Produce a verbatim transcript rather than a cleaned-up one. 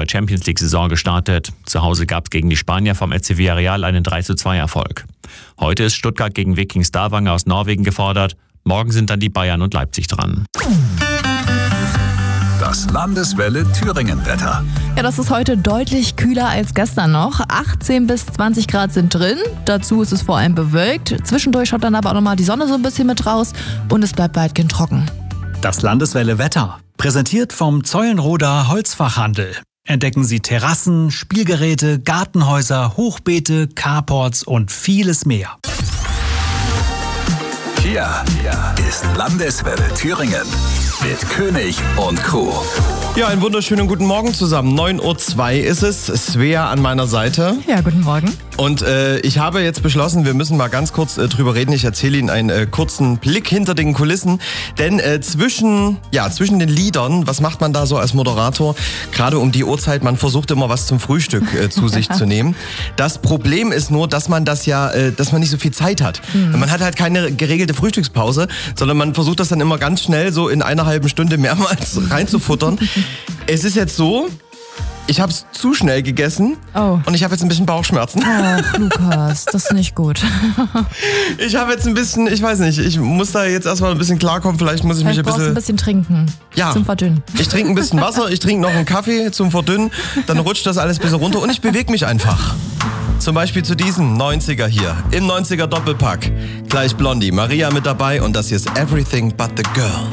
neue Champions-League-Saison gestartet. Zu Hause gab es gegen die Spanier vom F C Villarreal einen drei zu zwei Erfolg. Heute ist Stuttgart gegen Viking Stavanger aus Norwegen gefordert. Morgen sind dann die Bayern und Leipzig dran. Das Landeswelle Thüringen-Wetter. Ja, das ist heute deutlich kühler als gestern noch. achtzehn bis zwanzig Grad sind drin. Dazu ist es vor allem bewölkt. Zwischendurch schaut dann aber auch nochmal die Sonne so ein bisschen mit raus und es bleibt weitgehend trocken. Das Landeswelle Wetter. Präsentiert vom Zeulenroda Holzfachhandel. Entdecken Sie Terrassen, Spielgeräte, Gartenhäuser, Hochbeete, Carports und vieles mehr. Hier ist Landeswelle Thüringen mit König und Kuh. Ja, einen wunderschönen guten Morgen zusammen. neun Uhr zwei ist es. Svea an meiner Seite. Ja, guten Morgen. Und äh, ich habe jetzt beschlossen, wir müssen mal ganz kurz äh, drüber reden. Ich erzähle Ihnen einen äh, kurzen Blick hinter den Kulissen. Denn äh, zwischen, ja, zwischen den Liedern, was macht man da so als Moderator? Gerade um die Uhrzeit, man versucht immer was zum Frühstück äh, zu sich zu nehmen. Das Problem ist nur, dass man das ja, äh, dass man nicht so viel Zeit hat. Mhm. Man hat halt keine geregelte Frühstückspause, sondern man versucht das dann immer ganz schnell so in einer halben Stunde mehrmals reinzufuttern. Es ist jetzt so, ich habe es zu schnell gegessen oh. und ich habe jetzt ein bisschen Bauchschmerzen. Ach, Lukas, das ist nicht gut. Ich habe jetzt ein bisschen, ich weiß nicht, ich muss da jetzt erstmal ein bisschen klarkommen. Vielleicht muss ich Vielleicht mich ein bisschen... ein bisschen trinken ja, zum Verdünnen. Ich trinke ein bisschen Wasser, ich trinke noch einen Kaffee zum Verdünnen, dann rutscht das alles ein bisschen runter und ich bewege mich einfach. Zum Beispiel zu diesem neunziger hier, im neunziger Doppelpack. Gleich Blondie, Maria mit dabei und das hier ist Everything But The Girl.